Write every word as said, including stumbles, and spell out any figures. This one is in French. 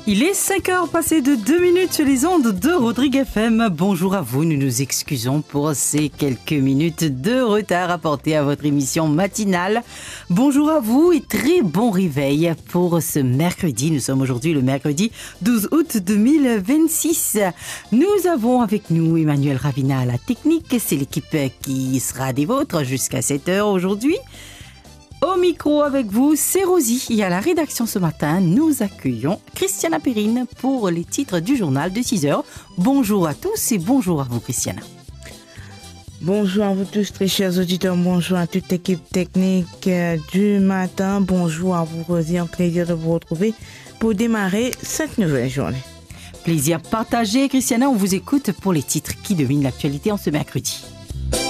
Il est cinq heures passées de deux minutes sur les ondes de Rodrigue F M. Bonjour à vous, nous nous excusons pour ces quelques minutes de retard apportés à votre émission matinale. Bonjour à vous et très bon réveil pour ce mercredi. Nous sommes aujourd'hui le mercredi douze août deux mille vingt-six. Nous avons avec nous Emmanuel Ravina à la technique. C'est l'équipe qui sera des vôtres jusqu'à sept heures aujourd'hui. Au micro avec vous, c'est Rosie. Et à la rédaction ce matin, nous accueillons Christiana Perrine pour les titres du journal de six heures. Bonjour à tous et bonjour à vous, Christiana. Bonjour à vous tous, très chers auditeurs. Bonjour à toute l'équipe technique du matin. Bonjour à vous, Rosie. Un plaisir de vous retrouver pour démarrer cette nouvelle journée. Plaisir partagé, Christiana. On vous écoute pour les titres qui dominent l'actualité en ce mercredi.